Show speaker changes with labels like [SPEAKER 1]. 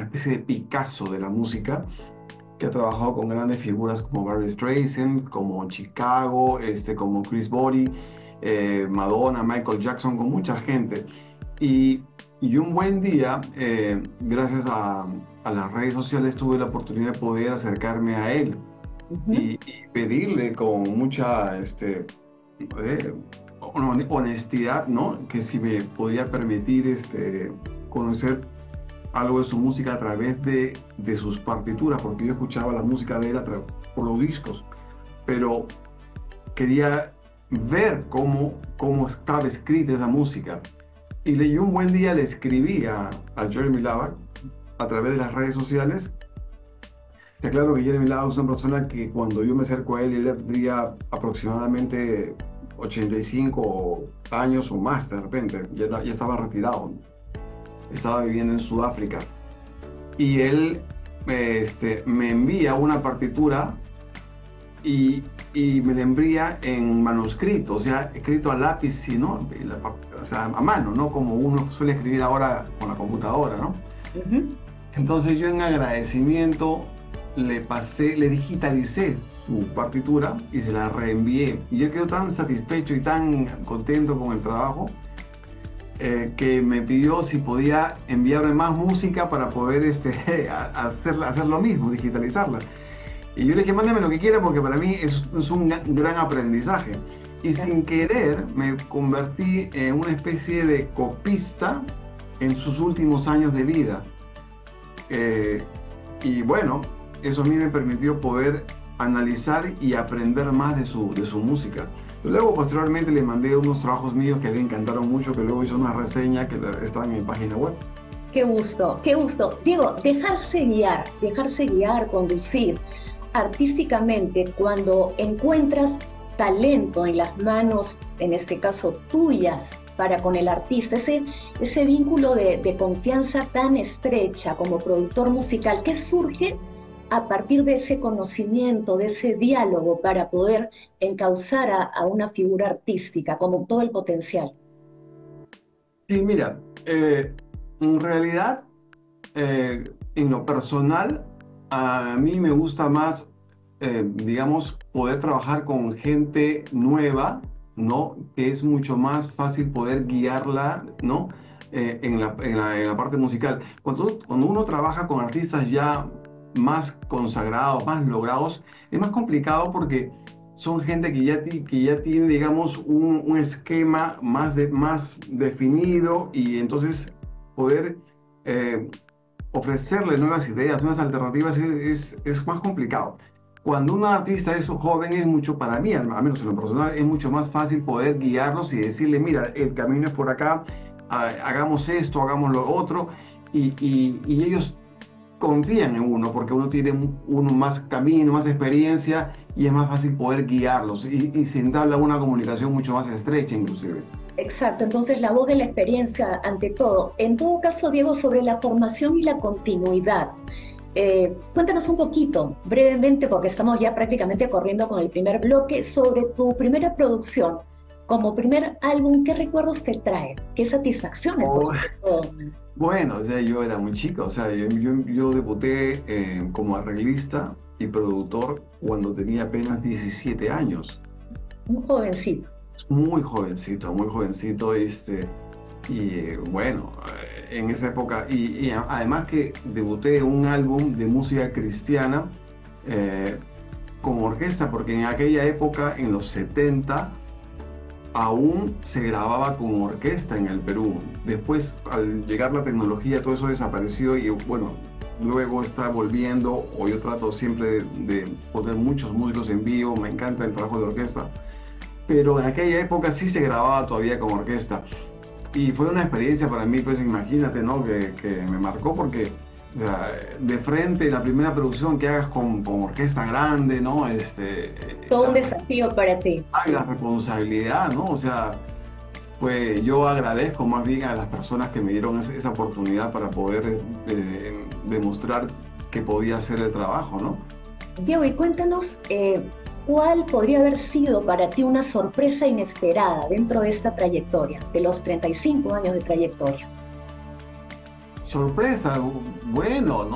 [SPEAKER 1] especie de Picasso de la música, que ha trabajado con grandes figuras como Barbra Streisand, como Chicago, como Chris Botti, Madonna, Michael Jackson, con mucha gente. Y, y un buen día, gracias a las redes sociales, tuve la oportunidad de poder acercarme a él
[SPEAKER 2] Ujú.
[SPEAKER 1] y pedirle con mucha eh, honestidad, ¿no? Que si me podía permitir conocer algo de su música a través de sus partituras, porque yo escuchaba la música de él por los discos, pero quería ver cómo estaba escrita esa música. Y un buen día le escribí a Jeremy Lava a través de las redes sociales. Está claro que Jeremy Lava es una persona que cuando yo me acerco a él, él tendría aproximadamente 85 años o más de repente, ya estaba retirado, estaba viviendo en Sudáfrica. Y él me envía una partitura y, y me la envía en manuscrito, o sea, escrito a lápiz, ¿no? O sea, a mano, ¿no? Como uno suele escribir ahora con la computadora, ¿no?
[SPEAKER 2] Ujú.
[SPEAKER 1] Entonces yo en agradecimiento le digitalicé su partitura y se la reenvié. Y él quedó tan satisfecho y tan contento con el trabajo que me pidió si podía enviarme más música para poder hacer lo mismo, digitalizarla. Y yo le dije, mándame lo que quiera porque para mí es un gran aprendizaje. Y sin querer me convertí en una especie de copista en sus últimos años de vida. Eh, y bueno, eso a mí me permitió poder analizar y aprender más de su música. Luego, posteriormente, le mandé unos trabajos míos que le encantaron mucho, que luego hizo una reseña que está en mi página web.
[SPEAKER 2] Qué gusto, qué gusto. Diego, dejarse guiar, conducir artísticamente cuando encuentras talento en las manos, en este caso tuyas, para con el artista, ese vínculo de confianza tan estrecha como productor musical que surge a partir de ese conocimiento, de ese diálogo para poder encauzar a una figura artística, como todo el potencial.
[SPEAKER 1] Y mira, en realidad, en lo personal, a mí me gusta más, digamos, poder trabajar con gente nueva, ¿no? Que es mucho más fácil poder guiarla, ¿no? En la parte musical. Cuando uno trabaja con artistas ya más consagrados, más logrados, es más complicado porque son gente que ya tiene, digamos, un esquema más definido y entonces poder eh, ofrecerle nuevas ideas, nuevas alternativas es más complicado. Cuando un artista es joven es mucho, para mí, al menos en lo personal, es mucho más fácil poder guiarlos y decirle, mira, el camino es por acá, hagamos esto, hagamos lo otro, y ellos confían en uno porque uno tiene uno más camino, más experiencia y es más fácil poder guiarlos y se entabla una comunicación mucho más estrecha inclusive.
[SPEAKER 2] Exacto, entonces la voz de la experiencia ante todo. En todo caso, Diego, sobre la formación y la continuidad. Cuéntanos un poquito, brevemente, porque estamos ya prácticamente corriendo con el primer bloque, sobre tu primera producción. Como primer álbum, ¿qué recuerdos te trae? ¿Qué satisfacciones, por
[SPEAKER 1] Oh,
[SPEAKER 2] sobre todo?
[SPEAKER 1] bueno, o sea, yo era muy chico, o sea, yo debuté como arreglista y productor cuando tenía apenas 17 años.
[SPEAKER 2] Un jovencito.
[SPEAKER 1] Muy jovencito, y bueno, en esa época, y además que debuté un álbum de música cristiana eh, con orquesta, porque en aquella época, en los 70 aún se grababa con orquesta en el Perú. Después, al llegar la tecnología, todo eso desapareció y bueno, luego está volviendo, o yo trato siempre de poner muchos músicos en vivo, me encanta el trabajo de orquesta, pero en aquella época sí se grababa todavía con orquesta. Y fue una experiencia para mí, pues imagínate, ¿no? Que me marcó porque, o sea, de frente, la primera producción que hagas con orquesta grande, ¿no?
[SPEAKER 2] Todo un desafío para ti.
[SPEAKER 1] La responsabilidad, ¿no? O sea, pues yo agradezco más bien a las personas que me dieron esa oportunidad para poder demostrar que podía hacer el trabajo, ¿no?
[SPEAKER 2] Diego, y cuéntanos cuál podría haber sido para ti una sorpresa inesperada dentro de esta trayectoria, de los 35 años de trayectoria.
[SPEAKER 1] sorpresa, bueno,